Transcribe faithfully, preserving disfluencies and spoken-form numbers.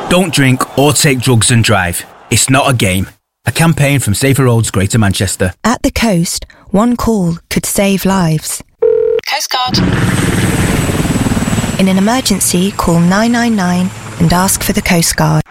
Don't drink or take drugs and drive. It's not a game. A campaign from Safer Roads Greater Manchester. At the coast, one call could save lives. Coast Guard. In an emergency, call nine nine nine and ask for the Coast Guard.